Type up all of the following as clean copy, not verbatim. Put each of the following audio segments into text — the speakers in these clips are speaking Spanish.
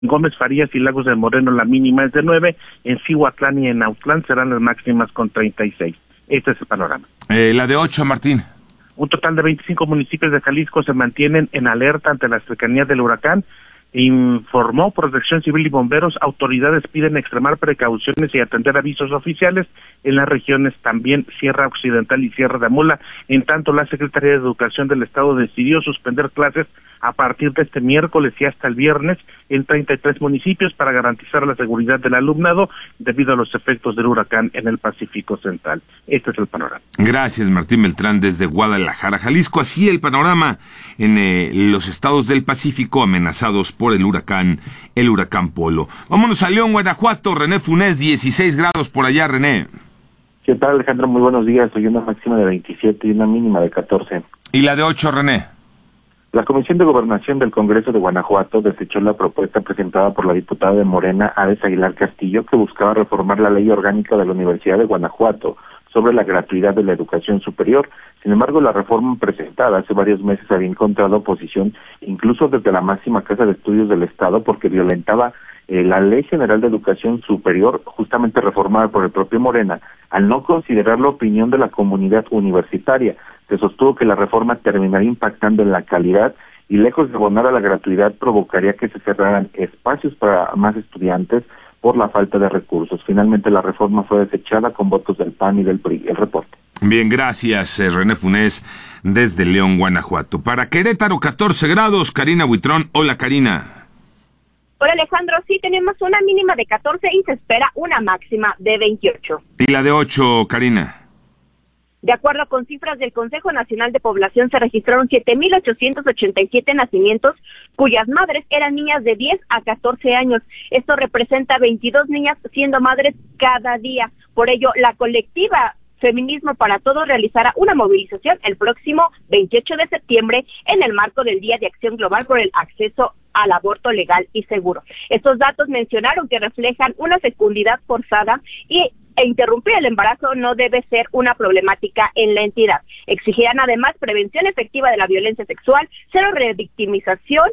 Gómez Farías y Lagos de Moreno la mínima es de 9, en Cihuatlán y en Autlán serán las máximas con 36. Este es el panorama. La de 8, Martín. Un total de 25 municipios de Jalisco se mantienen en alerta ante la cercanía del huracán. Informó Protección Civil y Bomberos, autoridades piden extremar precauciones y atender avisos oficiales en las regiones también Sierra Occidental y Sierra de Amula. En tanto, la Secretaría de Educación del Estado decidió suspender clases a partir de este miércoles y hasta el viernes en 33 municipios para garantizar la seguridad del alumnado debido a los efectos del huracán en el Pacífico Central. Este es el panorama. Gracias, Martín Beltrán, desde Guadalajara, Jalisco. Así el panorama en los estados del Pacífico amenazados por el huracán Polo. Vámonos a León, Guanajuato. René Funes, 16 grados por allá, René. ¿Qué tal, Alejandro? Muy buenos días. Hoy una máxima de 27 y una mínima de 14. ¿Y la de 8, René? La Comisión de Gobernación del Congreso de Guanajuato desechó la propuesta presentada por la diputada de Morena, Ares Aguilar Castillo, que buscaba reformar la ley orgánica de la Universidad de Guanajuato sobre la gratuidad de la educación superior. Sin embargo, la reforma presentada hace varios meses había encontrado oposición, incluso desde la máxima casa de estudios del Estado, porque violentaba la Ley General de Educación Superior, justamente reformada por el propio Morena, al no considerar la opinión de la comunidad universitaria. Se sostuvo que la reforma terminaría impactando en la calidad y, lejos de abonar a la gratuidad, provocaría que se cerraran espacios para más estudiantes por la falta de recursos. Finalmente, la reforma fue desechada con votos del PAN y del PRI. El reporte. Bien, gracias, René Funes, desde León, Guanajuato. Para Querétaro, 14 grados, Karina Buitrón. Hola, Karina. Hola, Alejandro. Sí, tenemos una mínima de 14 y se espera una máxima de 28. ¿Y la de 8, Karina? De acuerdo con cifras del Consejo Nacional de Población, se registraron 7,887 nacimientos, cuyas madres eran niñas de 10 a 14 años. Esto representa 22 niñas siendo madres cada día. Por ello, la colectiva Feminismo para Todos realizará una movilización el próximo 28 de septiembre en el marco del Día de Acción Global por el acceso al aborto legal y seguro. Estos datos mencionaron que reflejan una fecundidad forzada e interrumpir el embarazo no debe ser una problemática en la entidad. Exigirán además prevención efectiva de la violencia sexual, cero revictimización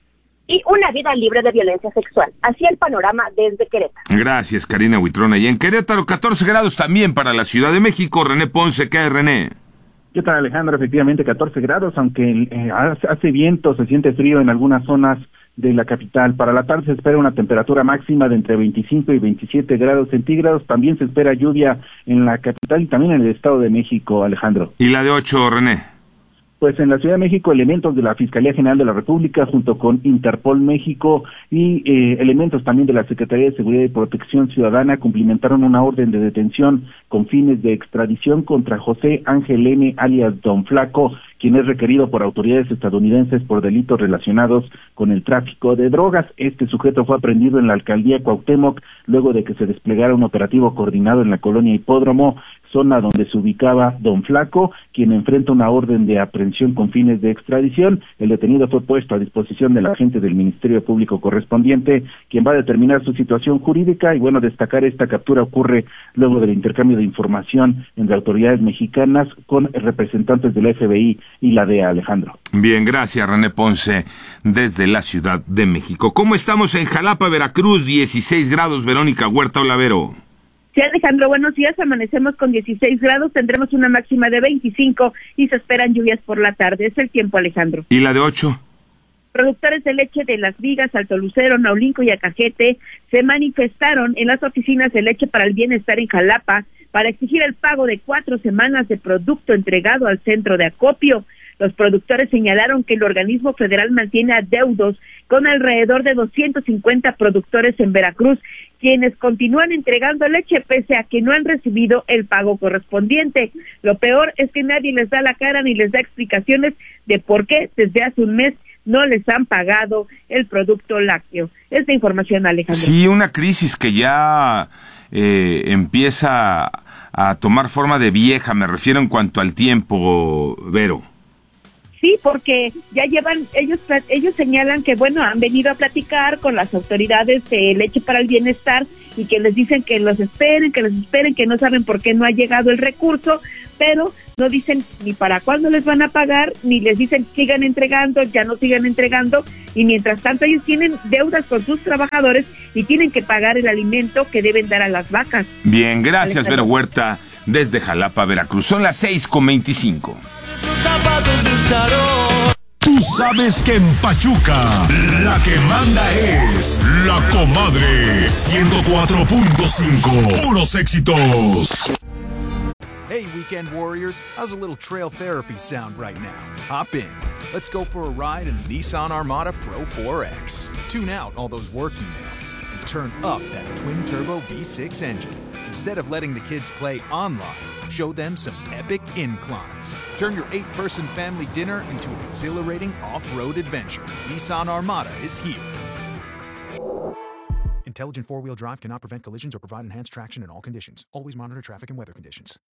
y una vida libre de violencia sexual. Así el panorama desde Querétaro. Gracias, Karina Buitrón. Y en Querétaro, 14 grados también para la Ciudad de México. René Ponce, ¿qué hay, René? ¿Qué tal, Alejandro? Efectivamente, 14 grados, aunque hace viento, se siente frío en algunas zonas de la capital. Para la tarde se espera una temperatura máxima de entre 25 y 27 grados centígrados. También se espera lluvia en la capital y también en el Estado de México, Alejandro. ¿Y la de 8, René? Pues en la Ciudad de México, elementos de la Fiscalía General de la República, junto con Interpol México y elementos también de la Secretaría de Seguridad y Protección Ciudadana, cumplimentaron una orden de detención con fines de extradición contra José Ángel N., alias Don Flaco, quien es requerido por autoridades estadounidenses por delitos relacionados con el tráfico de drogas. Este sujeto fue aprehendido en la alcaldía Cuauhtémoc luego de que se desplegara un operativo coordinado en la colonia Hipódromo, zona donde se ubicaba Don Flaco, quien enfrenta una orden de aprehensión con fines de extradición. El detenido fue puesto a disposición del agente del Ministerio Público correspondiente, quien va a determinar su situación jurídica. Y bueno, destacar esta captura ocurre luego del intercambio de información entre autoridades mexicanas con representantes del FBI y la DEA, Alejandro. Bien, gracias, René Ponce, desde la Ciudad de México. ¿Cómo estamos en Jalapa, Veracruz? 16 grados, Verónica Huerta Olavero. Sí, Alejandro, buenos días. Amanecemos con 16 grados, tendremos una máxima de 25 y se esperan lluvias por la tarde. Es el tiempo, Alejandro. ¿Y la de 8? Productores de leche de Las Vigas, Alto Lucero, Naulinco y Acajete se manifestaron en las oficinas de Leche para el Bienestar en Jalapa para exigir el pago de 4 semanas de producto entregado al centro de acopio. Los productores señalaron que el organismo federal mantiene adeudos con alrededor de 250 productores en Veracruz, quienes continúan entregando leche pese a que no han recibido el pago correspondiente. Lo peor es que nadie les da la cara ni les da explicaciones de por qué desde hace un mes no les han pagado el producto lácteo. Esta información, Alejandro. Sí, una crisis que ya empieza a tomar forma de vieja, me refiero en cuanto al tiempo, Vero. Sí, porque ya llevan, ellos señalan que, bueno, han venido a platicar con las autoridades de Leche para el Bienestar y que les dicen que los esperen, que no saben por qué no ha llegado el recurso, pero no dicen ni para cuándo les van a pagar, ni les dicen sigan entregando, ya no sigan entregando, y mientras tanto ellos tienen deudas con sus trabajadores y tienen que pagar el alimento que deben dar a las vacas. Bien, gracias, Vero Huerta, desde Jalapa, Veracruz. Son las 6:25. Tú sabes que en Pachuca la que manda es La Comadre 104.5. Puros éxitos. Hey, Weekend Warriors, how's a little trail therapy sound right now? Hop in. Let's go for a ride in the Nissan Armada Pro 4X. Tune out all those work emails and turn up that twin-turbo V6 engine. Instead of letting the kids play online, show them some epic inclines. Turn your 8-person family dinner into an exhilarating off-road adventure. Nissan Armada is here. Intelligent four-wheel drive cannot prevent collisions or provide enhanced traction in all conditions. Always monitor traffic and weather conditions.